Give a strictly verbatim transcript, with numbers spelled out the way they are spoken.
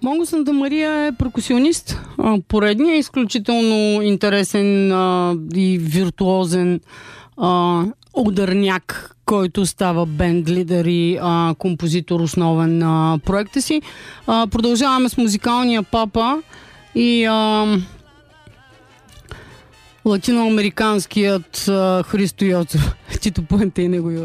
Монго Санта Мария е перкусионист. Поредният е изключително интересен а, и виртуозен а, ударняк, който става бенд лидер и а, композитор основен на проекта си. А, продължаваме с музикалния папа и а, латиноамериканският а, Христо Йоцов. Тито Пуенте и него